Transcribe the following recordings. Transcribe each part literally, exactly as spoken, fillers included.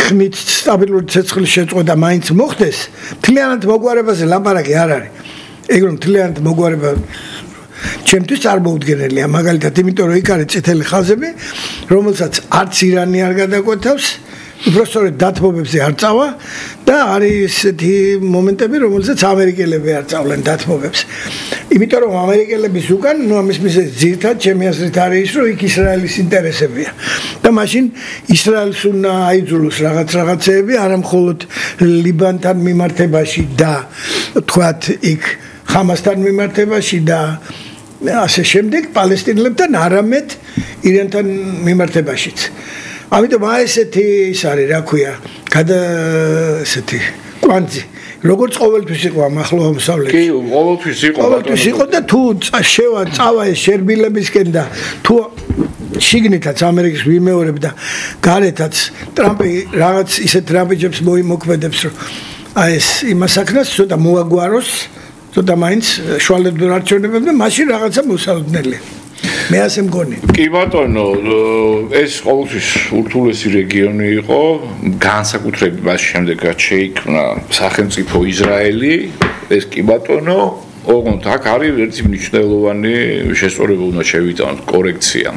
ხმით სტაბილური ცეცხლის შეწყვეტა მაინც მოხდეს, მთლიანად მოგვარებაზე ლაპარაკი არ არის. ეგ რომ მთლიანად მოგვარება ჩემთვის არ მოუდგენელია, მაგალითად, იმიტომ რომ იქ არის წითელი ხაზები, რომელსაც არც ირანი არ გადაკვეთავს, უბრალოდ დათმობებზე არ წავა და არის ესეთი მომენტები, რომელსაც ამერიკელები არ წავლენ დათმობებს. იმიტომ რომ ამერიკელების უკან, ნუ ამის მიზეზი ძირითადად ჩემი აზრით არის ის, რომ იქ ისრაელის ინტერესებია. და მაშინ ისრაელს უნდა აიძულოს რაღაც რაღაცეები, არა მხოლოდ ლიბანთან მიმართებაში და თქვათ იქ ხამასთან მიმართებაში და ასე შემდეგ პალესტინელებთან, არამედ ირანთან მიმართებაშიც. ამიტომ აი ესეთი ის არის, რა ქვია, გადა ესეთი კვანძი. როგორც ყოველთვის იყო ამ ახლომოსავლეთში. კი, ყოველთვის იყო. ყოველთვის იყო და თუ შევა წავა ეს შერბილებისკენ და თუ შიგნითაც ამერიკის ვიმეორებ და გარეთაც ტრამპი რაღაც ისეთ რამბიჯებს მოიმოქმედებს, რომ აი ეს იმას აქნას ცოტა მოაგვაროს, ცოტა მაინც შუალედურ არჩევნებებს და მაშინ რაღაცა მოსალოდნელია. მე ასე მგონი. კი ბატონო, ეს ყოველთვის ურთულესი რეგიონი იყო, განსაკუთრებით მას შემდეგაც შეიქმნა სახელმწიფო ისრაელი, ეს კი ბატონო, ოღონდ აქ არის ერთი მნიშვნელოვანი შესწორება უნდა შევიტანოთ კორექცია.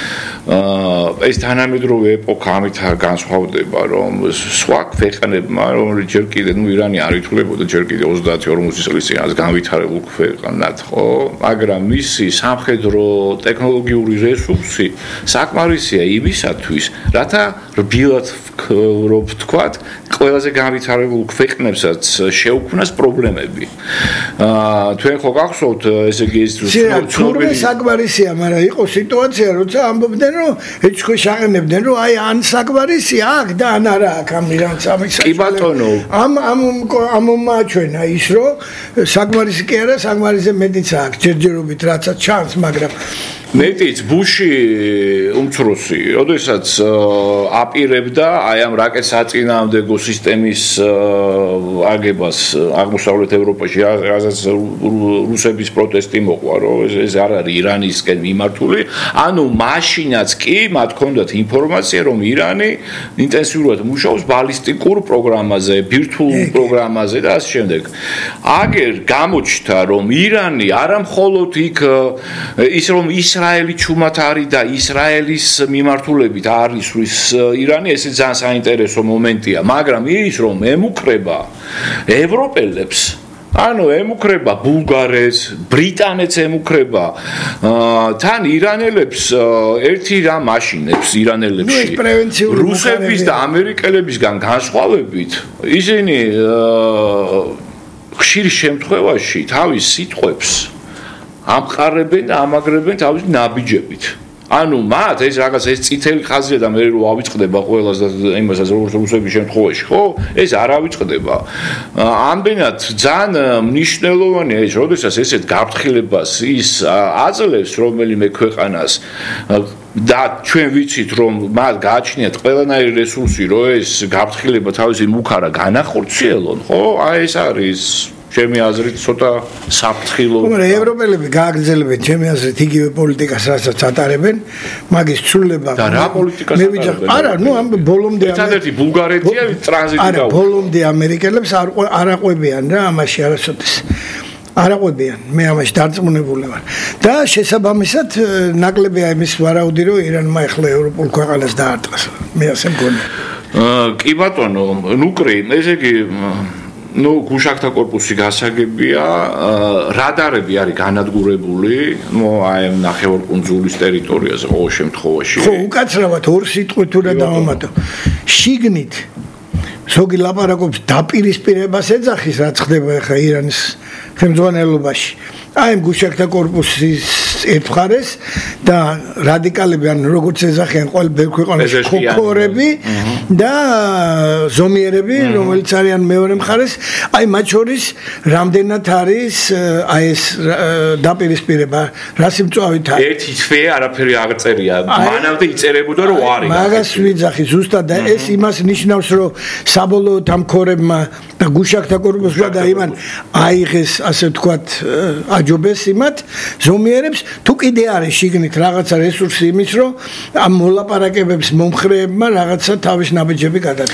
ეს თანამედროვე ეპოქა ამით განსხვავდება, რომ სხვა ქვეყნებმა, რომელიც ჯერ კიდე, ნუ ირანი არ ითვლებოდა ჯერ კიდე ოცდაათი ორმოცი წლის წინ არის განვითარებულ ქვეყნად, ხო? მაგრამ მისი სამხედრო ტექნოლოგიური რესურსი საკმარისია იმისათვის, რათა რბილად რო ვთქვათ, ყველაზე განვითარებულ ქვეყნებსაც შეუქმნას პრობლემები. აა თქვენ ხო გახსოვთ, ესე იგი ის ცნობილი საკმარისია, მაგრამ იყო სიტუაცია, როცა ამბობდნენ რომ ეჭქვი შაყენებდნენ რომ აი ან საკმარისია აქ და ან არა აქ ამ ირანს ამის კი ბატონო ამ ამ ამ მაჩვენა ის რომ საკმარისი კი არა საკმარისზე მეტიც აქვს ჯერჯერობით რასაც ჩანს მაგრამ მეტიც ბუში უმცროსი როდესაც აპირებდა აი ამ რაკეტ საწინააღმდეგო სისტემის აგებას აღმოსავლეთ ევროპაში რაზეც რუსების პროტესტი მოყვა რომ ეს არ არის ირანისკენ მიმართული ანუ მაშინაც კი მათ ჰქონდათ ინფორმაცია რომ ირანი ინტენსიურად მუშაობს ბალისტიკურ პროგრამაზე ბირთვულ პროგრამაზე და ასე შემდეგ აგერ გამოჩნდა რომ ირანი არა მხოლოდ იქ ის რომ ისრაელი ჩუმად არის და ისრაელის მიმართულებით არის ვის ირანი ესე ძალიან საინტერესო მომენტია მაგრამ ის რომ ემუქრება ევროპელებს ანუ ემუქრება ბულგარეთს ბრიტანეთს ემუქრება თან ირანელებს ერთი რამ აშინებს ირანელებში რუსების და ამერიკელებისგან განსხვავებით ისინი ხშირ შემთხვევაში თავის სიტყვებს ამყარებენ და ამაგრებენ თავის ნაბიჯებით. ანუ მათ ეს რაღაც ეს წითელი ხაზია და მე რო ავიწყდება ყველას და იმასაც როგორც რუსების შემთხვევაში, ხო? ეს არ ავიწყდება. ამდენად ძალიან მნიშვნელოვანია ის, როდესაც ესეთ გაფრთხილებას ის აძლევს რომელიმე ქვეყანას და ჩვენ ვიცით რომ მათ გააჩნიათ ყველანაირი რესურსი, რომ ეს გაფრთხილება თავისი მუქარა განახორციელონ, ხო? აი ეს არის ჩემი აზრით ცოტა საფრთხილო. მაგრამ ევროპელები გააგრძელებენ ჩემი აზრით იგივე პოლიტიკას რასაც ატარებენ, მაგის ცვლილება და რა პოლიტიკას ატარებენ? არა, ნუ ამ ბოლომდე ერთადერთი ბულგარეთია ტრანზიტი გაუწია. არა, ბოლომდე ამერიკელებს არ არაყვებიან რა ამაში არასოდეს. არაყვებიან, მე ამაში დარწმუნებული ვარ. და შესაბამისად ნაკლებია იმის ვარაუდი, რომ ირანმა ახლა ევროპულ ქვეყანას დაარტყას. მე ასე მგონია. კი ბატონო, ნუკრი, ესე იგი ну გუშაქთა корпуსი გასაგებია რადარები არის განადგურებული ну აი ამ ნახევარკუნძულის ტერიტორიაზე ყოველ შემთხვევაში ხო უკაცრავად ორ სიტყვით თუ რა დავამატო შიგნით ზოგი ლაპარაკობს დაპირისპირებას ეძახის რაც ხდება ახლა ირანის ხელმძღვანელობაში აი ამ გუშაქთა корпуსის ერთხარეს და რადიკალები ან როგორც ეძახიან ყოველ ბევრ ქვეყანაში ქოქორები და ზომიერები რომელიც არიან მეორე მხარეს აი მათ შორის რამდენად არის აი ეს დაპირისპირება რა სიმწვავით არის ერთი თვე არაფერი აღწერია მანამდე იწერებოდა რომ არის მაგას ვიძახი ზუსტად და ეს იმას ნიშნავს რომ საბოლოოდ ამ ქორებმა და გუშაქთა корпуსმა და იმან აიღეს ასე ვთქვათ აჯობეს იმათ ზომიერებს თუ კიდე არის შიგნით რაღაცა რესურსი იმის რომ ამ მოლაპარაკებებს მომხრეებმა რაღაცა თავის ნაბიჯები გადადგეს